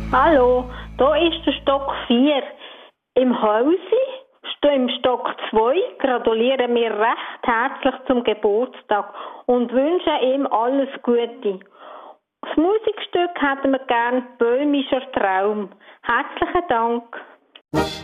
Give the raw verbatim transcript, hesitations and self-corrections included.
Hallo, da ist der Stock vier. Im Hause, im Stock zwei, gratulieren wir recht herzlich zum Geburtstag und wünschen ihm alles Gute. Das Musikstück hätten wir gern Böhmischer Traum. Herzlichen Dank.